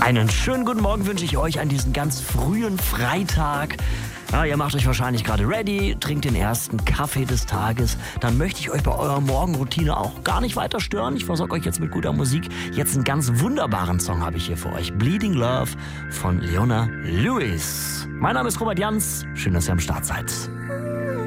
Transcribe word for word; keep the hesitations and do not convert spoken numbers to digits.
Einen schönen guten Morgen wünsche ich euch an diesem ganz frühen Freitag. Ja, ihr macht euch wahrscheinlich gerade ready, trinkt den ersten Kaffee des Tages. Dann möchte ich euch bei eurer Morgenroutine auch gar nicht weiter stören. Ich versorge euch jetzt mit guter Musik. Jetzt einen ganz wunderbaren Song habe ich hier für euch. Bleeding Love von Leona Lewis. Mein Name ist Robert Jans. Schön, dass ihr am Start seid.